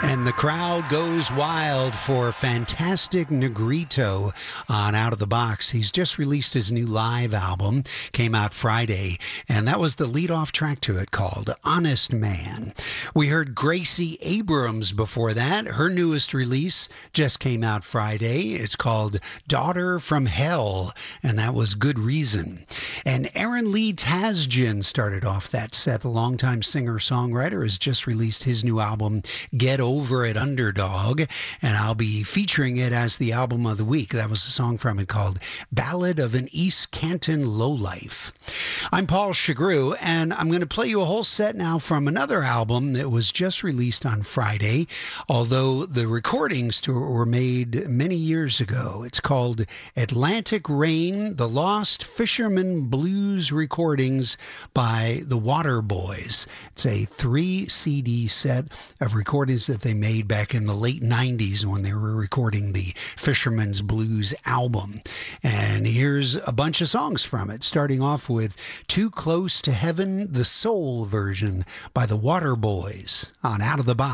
And the crowd goes wild for Fantastic Negrito on Out of the Box. He's just released his new live album, came out Friday, and that was the lead-off track to it called Honest Man. We heard Gracie Abrams before that. Her newest release just came out Friday. It's called Daughter from Hell, and that was Good Reason. And Aaron Lee Tasjan started off that set. The longtime singer-songwriter has just released his new album, Get Over It Underdog, and I'll be featuring it as the album of the week. That was a song from it called Ballad of an East Canton Lowlife. I'm Paul Chagru, and I'm going to play you a whole set now from another album that was just released on Friday, although the recordings to it were made many years ago. It's called Atlantic Rain, The Lost Fisherman Blues Recordings by the Waterboys. It's a 3 CD set of recordings that they made back in the late 90s when they were recording the Fisherman's Blues album. And here's a bunch of songs from it, starting off with Too Close to Heaven, the soul version by the Waterboys on Out of the Box.